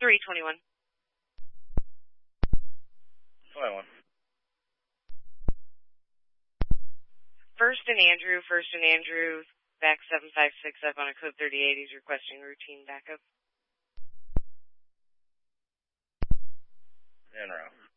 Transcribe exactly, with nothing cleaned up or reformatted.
three twenty-one. twenty-one. First and Andrew, First and Andrew, back seven five six up on a code thirty-eight. He's requesting routine backup. En route.